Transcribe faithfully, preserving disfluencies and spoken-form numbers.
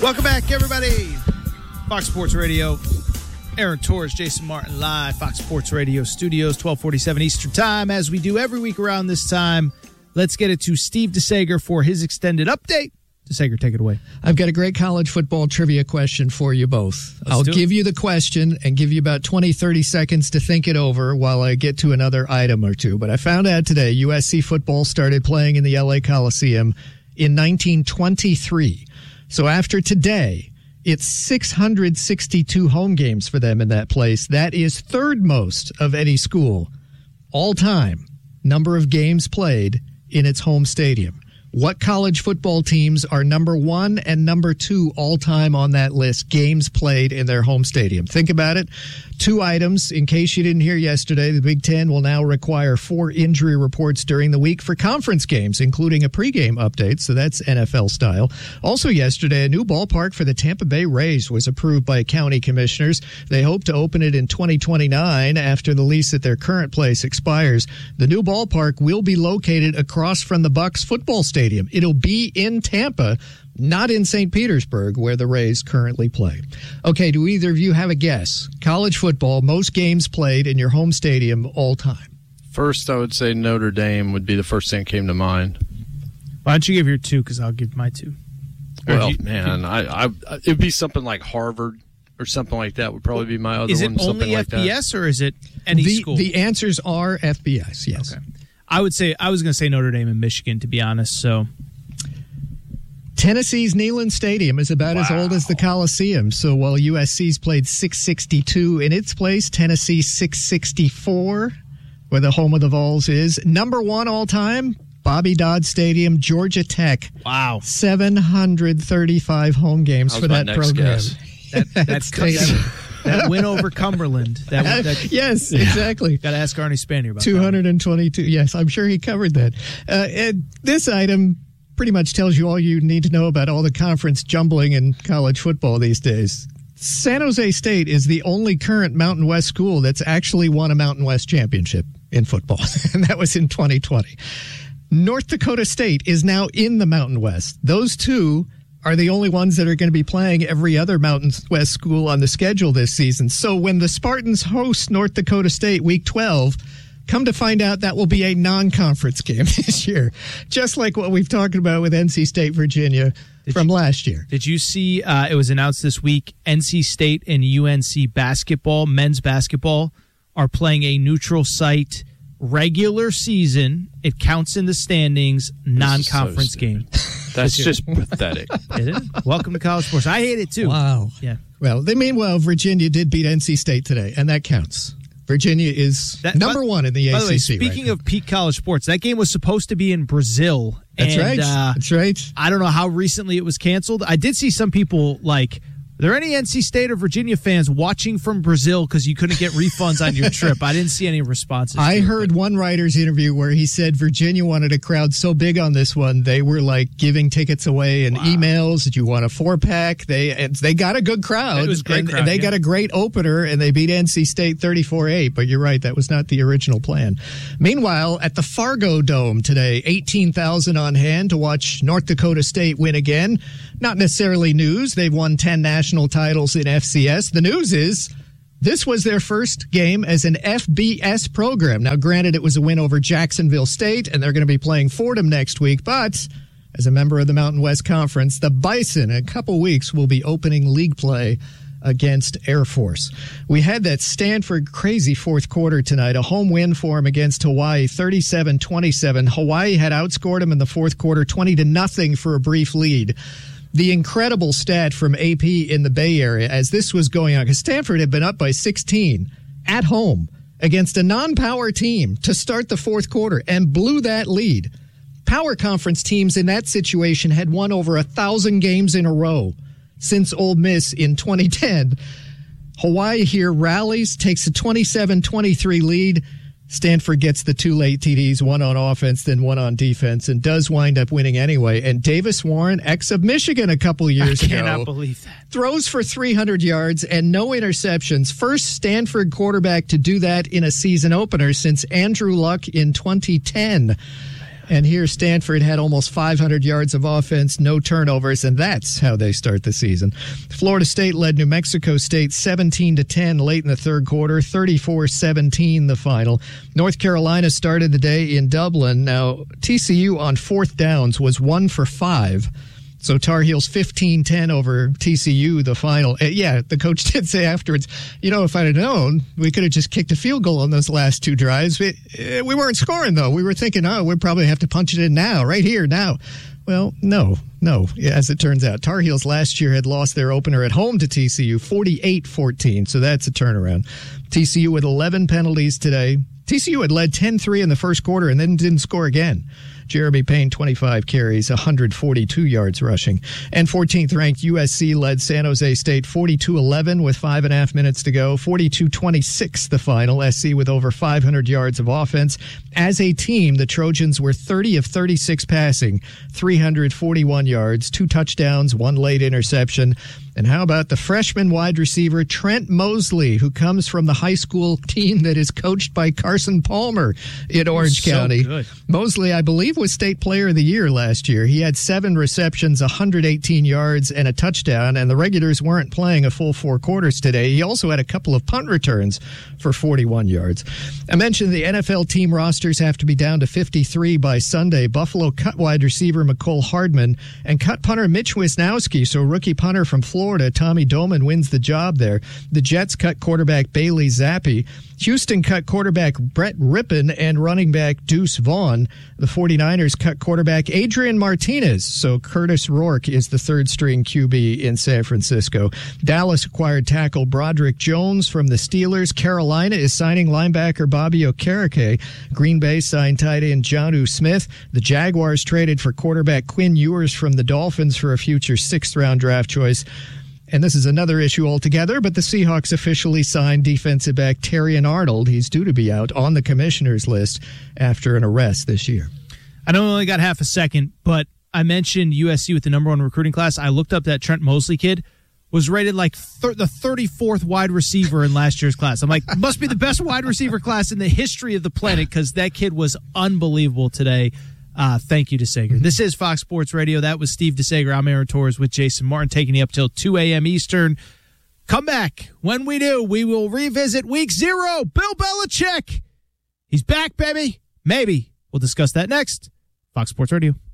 Welcome back, everybody. Fox Sports Radio. Aaron Torres, Jason Martin live. Fox Sports Radio studios, twelve forty-seven Eastern Time. As we do every week around this time, let's get it to Steve DeSager for his extended update. DeSager, take it away. I've got a great college football trivia question for you both. Let's I'll do it. give you the question and give you about twenty, thirty seconds to think it over while I get to another item or two. But I found out today U S C football started playing in the L A Coliseum in nineteen twenty-three. So after today, it's six hundred sixty-two home games for them in that place. That is third most of any school all time, number of games played in its home stadium. What college football teams are number one and number two all time on that list, games played in their home stadium? Think about it. Two items. In case you didn't hear yesterday, the Big Ten will now require four injury reports during the week for conference games, including a pregame update. So that's N F L style. Also yesterday, a new ballpark for the Tampa Bay Rays was approved by county commissioners. They hope to open it in twenty twenty-nine after the lease at their current place expires. The new ballpark will be located across from the Bucs football stadium. It'll be in Tampa, not in Saint Petersburg, where the Rays currently play. Okay, do either of you have a guess? College football, most games played in your home stadium all time. First, I would say Notre Dame would be the first thing that came to mind. Why don't you give your two, because I'll give my two. Well, you, man, I, I it would be something like Harvard or something like that would probably be my other one. Is it something only like F B S that. or is it any the, school? The answers are F B S, yes. Okay. I would say I was going to say Notre Dame and Michigan, to be honest. So Tennessee's Neyland Stadium is about wow. as old as the Coliseum. So while U S C's played six sixty-two in its place, Tennessee six sixty-four, where the home of the Vols is. Number one all time, Bobby Dodd Stadium, Georgia Tech. Wow. seven hundred thirty-five home games for that program. That, that's crazy. That win over Cumberland. That, that, yes, exactly. Got to ask Arnie Spanier about two hundred twenty-two. That. Yes, I'm sure he covered that. Uh, and this item pretty much tells you all you need to know about all the conference jumbling in college football these days. San Jose State is the only current Mountain West school that's actually won a Mountain West championship in football, and that was in twenty twenty. North Dakota State is now in the Mountain West. Those two are the only ones that are going to be playing every other Mountain West school on the schedule this season. So when the Spartans host North Dakota State week twelve, come to find out that will be a non-conference game this year, just like what we've talked about with N C State, Virginia did from you, last year. Did you see uh, it was announced this week, N C State and U N C basketball, men's basketball, are playing a neutral site regular season. It counts in the standings, non-conference so game. That's just pathetic. Is it? Welcome to college sports. I hate it too. Wow. Yeah. Well, they meanwhile, Virginia did beat N C State today, and that counts. Virginia is that, number but, one in the by A C C. By the way, speaking right of peak college sports, that game was supposed to be in Brazil. That's and, right. Uh, That's right. I don't know how recently it was canceled. I did see some people like, are there any N C State or Virginia fans watching from Brazil because you couldn't get refunds on your trip? I didn't see any responses. I it, heard but. one writer's interview where he said Virginia wanted a crowd so big on this one, they were like giving tickets away and wow. emails. Did you want a four pack? They and they got a good crowd. It was a great and, crowd, and they yeah. got a great opener, and they beat N C State thirty-four eight. But you're right, that was not the original plan. Meanwhile, at the Fargo Dome today, eighteen thousand on hand to watch North Dakota State win again. Not necessarily news. They've won ten national titles in F C S. The news is this was their first game as an F B S program. Now, granted, it was a win over Jacksonville State, and they're going to be playing Fordham next week, but as a member of the Mountain West Conference, the Bison in a couple weeks will be opening league play against Air Force. We had that Stanford crazy fourth quarter tonight, a home win for them against Hawaii, thirty-seven twenty-seven. Hawaii had outscored them in the fourth quarter, twenty to nothing for a brief lead. The incredible stat from A P in the Bay Area as this was going on, because Stanford had been up by sixteen at home against a non-power team to start the fourth quarter and blew that lead. Power conference teams in that situation had won over a thousand games in a row since Ole Miss in twenty ten. Hawaii here rallies, takes a twenty-seven twenty-three lead. Stanford gets the two late T Ds, one on offense, then one on defense, and does wind up winning anyway. And Davis Warren, ex of Michigan a couple years ago, I cannot believe that. Throws for three hundred yards and no interceptions. First Stanford quarterback to do that in a season opener since Andrew Luck in twenty ten. And here Stanford had almost five hundred yards of offense, no turnovers, and that's how they start the season. Florida State led New Mexico State seventeen to ten late in the third quarter, thirty-four seventeen the final. North Carolina started the day in Dublin. Now, T C U on fourth downs was one for five. So Tar Heels fifteen ten over T C U, the final. Uh, yeah, the coach did say afterwards, you know, if I'd have known, we could have just kicked a field goal on those last two drives. We, uh, we weren't scoring, though. We were thinking, oh, we'd probably have to punch it in now, right here, now. Well, no, no, as it turns out. Tar Heels last year had lost their opener at home to T C U forty-eight fourteen, so that's a turnaround. T C U with eleven penalties today. T C U had led ten three in the first quarter and then didn't score again. Jeremy Payne, twenty-five carries, one hundred forty-two yards rushing. And fourteenth ranked U S C led San Jose State forty-two eleven with five and a half minutes to go. forty-two twenty-six the final. S C with over five hundred yards of offense. As a team, the Trojans were thirty of thirty-six passing, three hundred forty-one yards, two touchdowns, one late interception. And how about the freshman wide receiver Trent Mosley, who comes from the high school team that is coached by Carson Palmer in Orange so County. Good. Mosley, I believe, was State Player of the Year last year. He had seven receptions, one hundred eighteen yards, and a touchdown, and the regulars weren't playing a full four quarters today. He also had a couple of punt returns for forty-one yards. I mentioned the N F L team rosters have to be down to fifty-three by Sunday. Buffalo cut wide receiver McCole Hardman and cut punter Mitch Wisnowski, so rookie punter from Florida, Tommy Doman, wins the job there. The Jets cut quarterback Bailey Zappi. Houston cut quarterback Brett Rippon and running back Deuce Vaughn. The 49ers cut quarterback Adrian Martinez, so Curtis Rourke is the third-string Q B in San Francisco. Dallas acquired tackle Broderick Jones from the Steelers. Carolina is signing linebacker Bobby Okereke. Green Bay signed tight end Jonnu Smith. The Jaguars traded for quarterback Quinn Ewers from the Dolphins for a future sixth-round draft choice. And this is another issue altogether, but the Seahawks officially signed defensive back Terrion Arnold. He's due to be out on the commissioner's list after an arrest this year. I know we only got half a second, but I mentioned U S C with the number one recruiting class. I looked up that Trent Mosley kid, was rated like thir- the thirty-fourth wide receiver in last year's class. I'm like, must be the best wide receiver class in the history of the planet because that kid was unbelievable today. Uh, thank you, DeSager. This is Fox Sports Radio. That was Steve DeSager. I'm Aaron Torres with Jason Martin, taking you up till two a.m. Eastern. Come back. When we do, we will revisit week zero. Bill Belichick. He's back, baby. Maybe. We'll discuss that next. Fox Sports Radio.